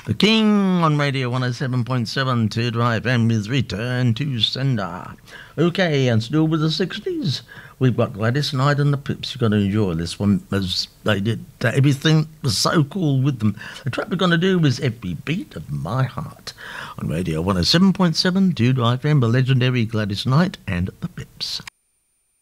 The King on Radio 107.7 to Drive FM is Return to Sender. Okay, and still with the 60s, we've got Gladys Knight and the Pips. You've got to enjoy this one as they did. Everything was so cool with them. The track we're going to do is Every Beat of My Heart on Radio 107.7 to Drive FM, the legendary Gladys Knight and the Pips.